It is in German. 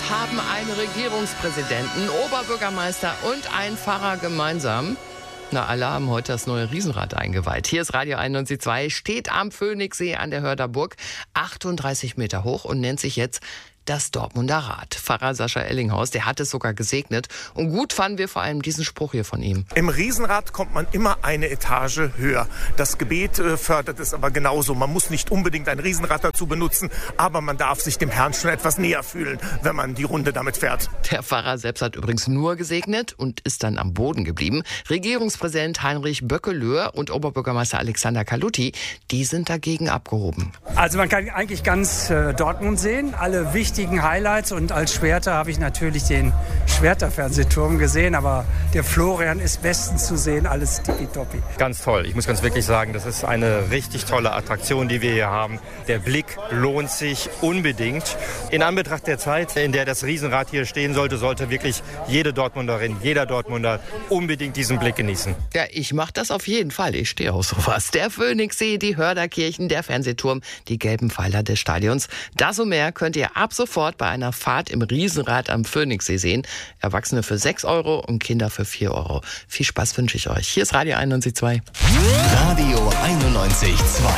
haben einen Regierungspräsidenten, Oberbürgermeister und einen Pfarrer gemeinsam. Alle haben heute das neue Riesenrad eingeweiht. Hier ist Radio 91.2, steht am Phoenixsee an der Hörderburg, 38 Meter hoch und nennt sich jetzt das Dortmunder Rad. Pfarrer Sascha Ellinghaus, der hat es sogar gesegnet. Und gut fanden wir vor allem diesen Spruch hier von ihm. Im Riesenrad kommt man immer eine Etage höher. Das Gebet fördert es aber genauso. Man muss nicht unbedingt ein Riesenrad dazu benutzen, aber man darf sich dem Herrn schon etwas näher fühlen, wenn man die Runde damit fährt. Der Pfarrer selbst hat übrigens nur gesegnet und ist dann am Boden geblieben. Regierungspräsident Heinrich Böckelöhr und Oberbürgermeister Alexander Kalutti, die sind dagegen abgehoben. Also man kann eigentlich ganz Dortmund sehen, alle wichtigen Highlights, und als Schwerter habe ich natürlich den Schwerter-Fernsehturm gesehen, aber der Florian ist bestens zu sehen, alles tippitoppi. Ganz toll, ich muss ganz wirklich sagen, das ist eine richtig tolle Attraktion, die wir hier haben. Der Blick lohnt sich unbedingt. In Anbetracht der Zeit, in der das Riesenrad hier stehen sollte, sollte wirklich jede Dortmunderin, jeder Dortmunder unbedingt diesen Blick genießen. Ja, ich mache das auf jeden Fall, ich stehe auf sowas. Der Phoenixsee, die Hörderkirchen, der Fernsehturm, die gelben Pfeiler des Stadions. Das und mehr könnt ihr ab sofort bei einer Fahrt im Riesenrad am Phoenixsee sehen. Erwachsene für 6 € und Kinder für 4 €. Viel Spaß wünsche ich euch. Hier ist Radio 91.2. Radio 91.2.